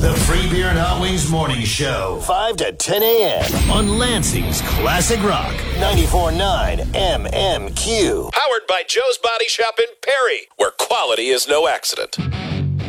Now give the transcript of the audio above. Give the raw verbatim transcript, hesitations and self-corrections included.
The Free Beer and Hot Wings Morning Show. five to ten a.m. on Lansing's Classic Rock. ninety-four point nine M M Q. Powered by Joe's Body Shop in Perry, where quality is no accident.